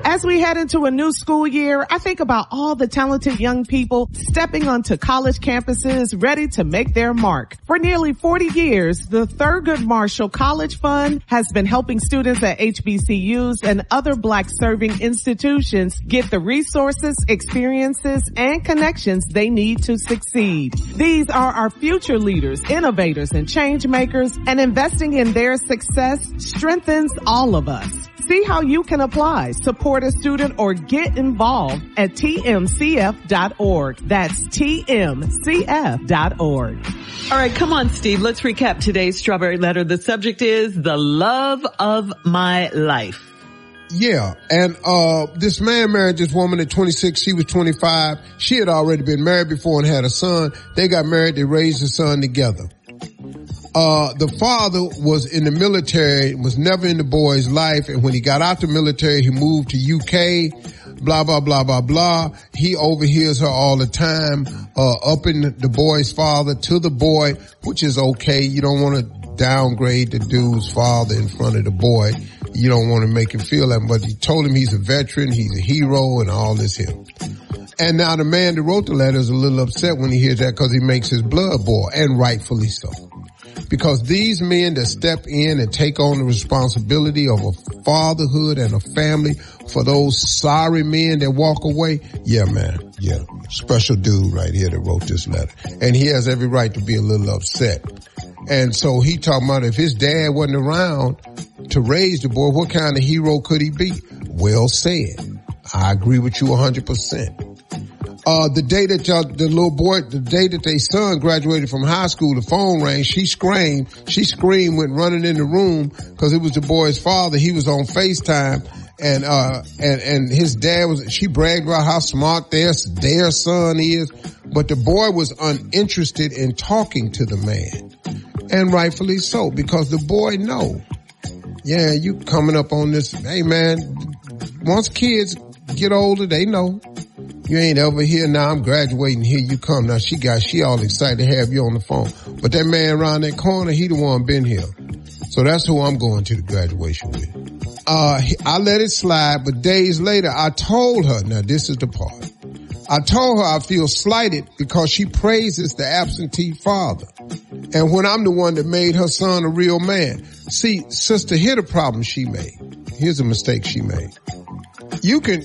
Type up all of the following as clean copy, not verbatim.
As we head into a new school year, I think about all the talented young people stepping onto college campuses ready to make their mark. For nearly 40 years, the Thurgood Marshall College Fund has been helping students at HBCUs and other Black-serving institutions get the resources, experiences, and connections they need to succeed. These are our future leaders, innovators, and change makers, and investing in their success strengthens all of us. See how you can apply, support a student, or get involved at tmcf.org. That's tmcf.org. All right, come on, Steve. Let's recap today's Strawberry Letter. The subject is the love of my life. Yeah, and this man married this woman at 26. She was 25. She had already been married before and had a son. They got married. They raised a son together. The father was in the military, was never in the boy's life, and when he got out the military, he moved to UK, blah, blah, blah, blah, blah. He overhears her all the time, upping the boy's father to the boy, which is okay. You don't want to downgrade the dude's father in front of the boy. You don't want to make him feel that, but he told him he's a veteran, he's a hero, and all this here. And now the man that wrote the letter is a little upset when he hears that because he makes his blood boil, and rightfully so. Because these men that step in and take on the responsibility of a fatherhood and a family for those sorry men that walk away, yeah, man, yeah, special dude right here that wrote this letter. And he has every right to be a little upset. And so he talking about if his dad wasn't around to raise the boy, what kind of hero could he be? Well said. I agree with you 100%. The day that the little boy, the day that their son graduated from high school, the phone rang, she screamed, went running in the room because it was the boy's father. He was on FaceTime and his dad she bragged about how smart their son is, but the boy was uninterested in talking to the man. And rightfully so, because the boy know, yeah, you coming up on this, hey man, once kids get older, they know. You ain't over here now, I'm graduating, here you come. Now she all excited to have you on the phone. But that man around that corner, he the one been here. So that's who I'm going to the graduation with. I let it slide, but days later I told her, now this is the part. I told her I feel slighted because she praises the absentee father. And when I'm the one that made her son a real man. See, sister, here the problem she made. Here's a mistake she made. You can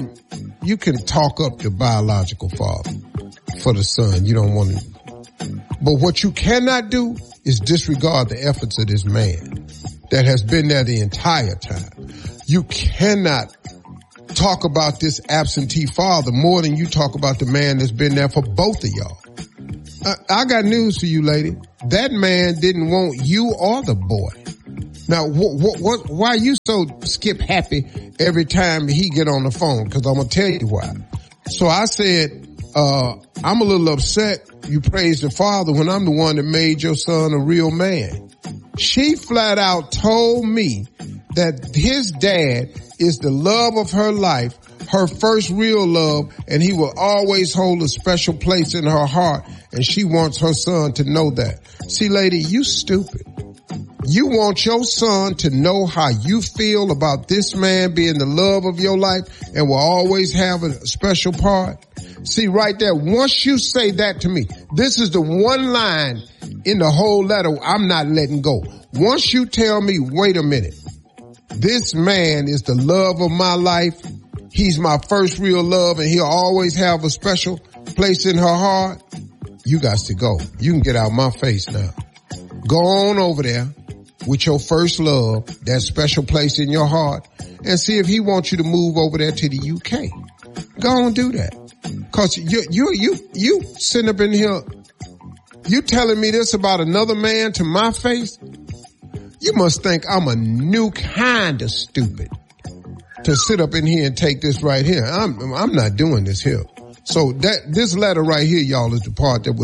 talk up the biological father for the son. You don't want to. But what you cannot do is disregard the efforts of this man that has been there the entire time. You cannot talk about this absentee father more than you talk about the man that's been there for both of y'all. I got news for you, lady. That man didn't want you or the boy. Now, why you so skip happy every time he get on the phone? Because I'm going to tell you why. So I said, I'm a little upset you praise the father when I'm the one that made your son a real man. She flat out told me that his dad is the love of her life, her first real love, and he will always hold a special place in her heart, and she wants her son to know that. See, lady, you stupid. You want your son to know how you feel about this man being the love of your life and will always have a special part. See, right there, once you say that to me, this is the one line in the whole letter I'm not letting go. Once you tell me, wait a minute, this man is the love of my life, he's my first real love, and he'll always have a special place in her heart, you got to go. You can get out my face now. Go on over there with your first love, that special place in your heart, and see if he wants you to move over there to the UK. Go on and do that. Cause you sitting up in here, you telling me this about another man to my face? You must think I'm a new kind of stupid to sit up in here and take this right here. I'm not doing this here. So this letter right here, y'all, is the part that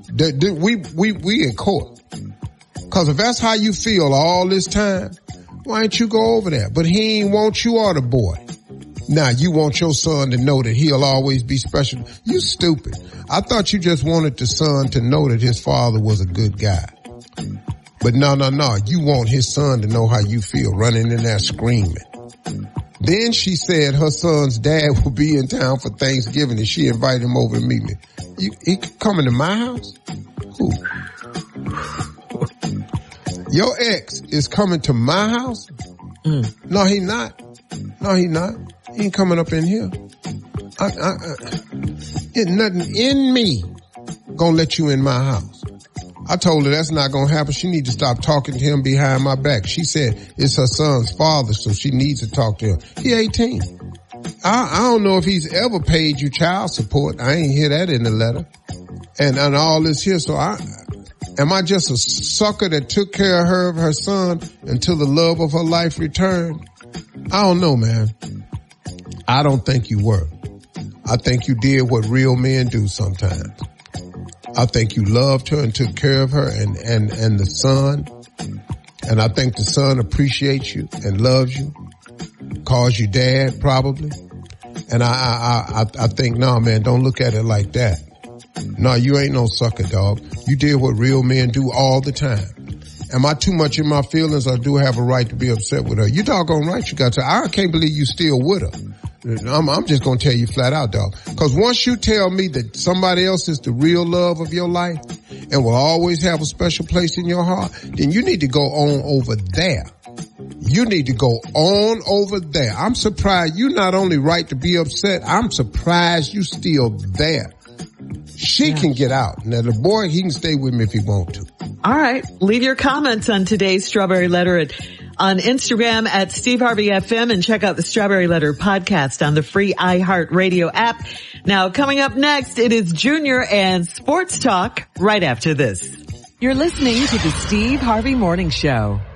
we in court. Cause if that's how you feel all this time, why don't you go over there? But he ain't want you or the boy. Now you want your son to know that he'll always be special. You stupid. I thought you just wanted the son to know that his father was a good guy. But no. You want his son to know how you feel running in there screaming. Then she said her son's dad will be in town for Thanksgiving and she invited him over to meet me. He coming to my house? Who? Your ex is coming to my house? No, he not. No, he not. He ain't coming up in here. There's nothing in me gonna let you in my house. I told her that's not gonna happen. She need to stop talking to him behind my back. She said it's her son's father, so she needs to talk to him. He 18. I don't know if he's ever paid you child support. I ain't hear that in the letter. And all this here, so am I just a sucker that took care of her son until the love of her life returned? I don't know, man. I don't think you were. I think you did what real men do sometimes. I think you loved her and took care of her and the son. And I think the son appreciates you and loves you. Calls you dad, probably. And I think, no, man, don't look at it like that. No, you ain't no sucker, dog. You did what real men do all the time. Am I too much in my feelings or do I have a right to be upset with her? You doggone right you got to. I can't believe you still with her. I'm just going to tell you flat out, dog. Because once you tell me that somebody else is the real love of your life and will always have a special place in your heart, then you need to go on over there. You need to go on over there. I'm surprised you not only right to be upset, I'm surprised you still there. She can get out. Now, the boy, he can stay with me if he wants to. All right. Leave your comments on today's Strawberry Letter on Instagram at Steve Harvey FM and check out the Strawberry Letter podcast on the free iHeartRadio app. Now, coming up next, it is Junior and Sports Talk right after this. You're listening to the Steve Harvey Morning Show.